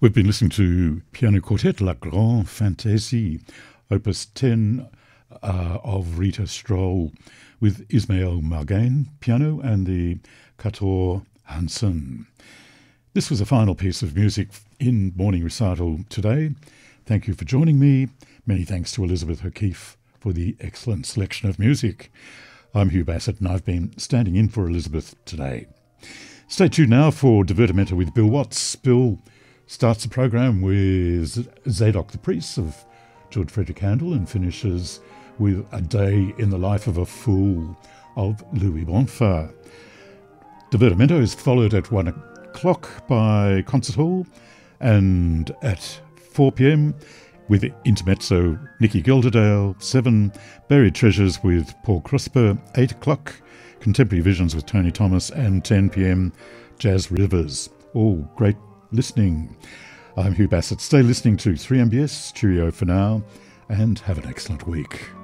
We've been listening to Piano Quartet La Grande Fantaisie, Opus 10 of Rita Stroll, with Ismael Margain, piano, and the Kator Hansen. This was a final piece of music in Morning Recital today. Thank you for joining me. Many thanks to Elizabeth O'Keefe for the excellent selection of music. I'm Hugh Bassett, and I've been standing in for Elizabeth today. Stay tuned now for Divertimento with Bill Watts. Bill starts the program with Zadok the Priest of George Frederick Handel and finishes with A Day in the Life of a Fool of Louis Bonfa. Divertimento is followed at 1 o'clock by Concert Hall, and at 4 p.m. with Intermezzo Nicky Gilderdale, 7 Buried Treasures with Paul Crosper, 8 o'clock Contemporary Visions with Tony Thomas, and 10 p.m. Jazz Rivers. All great listening. I'm Hugh Bassett. Stay listening to 3MBS. Cheerio for now, and have an excellent week.